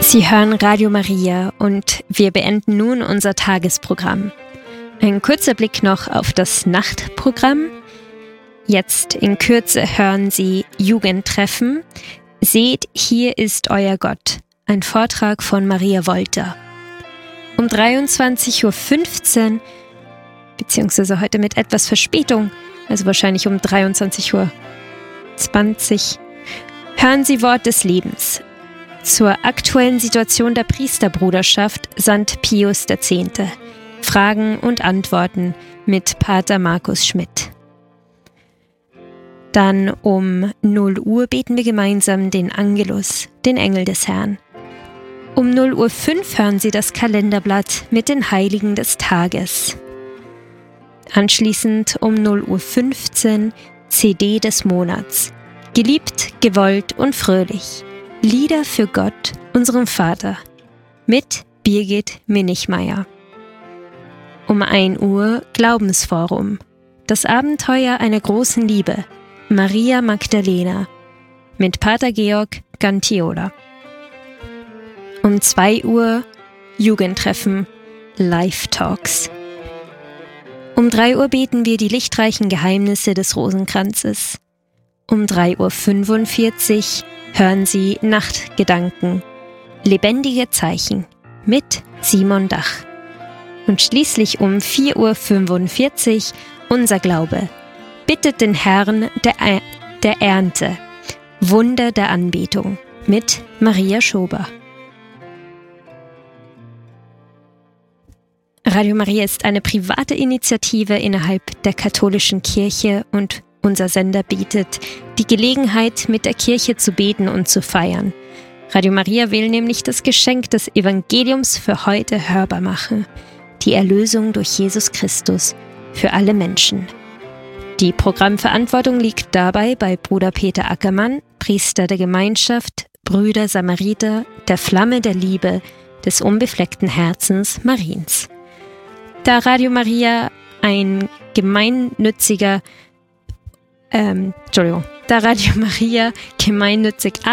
Sie hören Radio Maria und wir beenden nun unser Tagesprogramm. Ein kurzer Blick noch auf das Nachtprogramm. Jetzt in Kürze hören Sie Jugendtreffen. Seht, hier ist euer Gott. Ein Vortrag von Maria Wolter. Um 23.15 Uhr, beziehungsweise heute mit etwas Verspätung, also wahrscheinlich um 23.20 Uhr, hören Sie Wort des Lebens. Zur aktuellen Situation der Priesterbruderschaft St. Pius X. Fragen und Antworten mit Pater Markus Schmidt. Dann um 0 Uhr beten wir gemeinsam den Angelus, den Engel des Herrn. Um 0.05 Uhr hören Sie das Kalenderblatt mit den Heiligen des Tages. Anschließend um 0.15 Uhr CD des Monats. Geliebt, gewollt und fröhlich. Lieder für Gott, unserem Vater. Mit Birgit Minichmeier. Um 1 Uhr Glaubensforum. Das Abenteuer einer großen Liebe. Maria Magdalena. Mit Pater Georg Gantiola. Um 2 Uhr Jugendtreffen, Live-Talks. Um 3 Uhr beten wir die lichtreichen Geheimnisse des Rosenkranzes. Um 3.45 Uhr hören Sie Nachtgedanken, lebendige Zeichen mit Simon Dach. Und schließlich um 4.45 Uhr unser Glaube. Bittet den Herrn der Ernte, Wunder der Anbetung mit Maria Schober. Radio Maria ist eine private Initiative innerhalb der katholischen Kirche und unser Sender bietet die Gelegenheit, mit der Kirche zu beten und zu feiern. Radio Maria will nämlich das Geschenk des Evangeliums für heute hörbar machen. Die Erlösung durch Jesus Christus für alle Menschen. Die Programmverantwortung liegt dabei bei Bruder Peter Ackermann, Priester der Gemeinschaft, Brüder Samariter, der Flamme der Liebe, des unbefleckten Herzens Mariens. Da Radio Maria gemeinnützig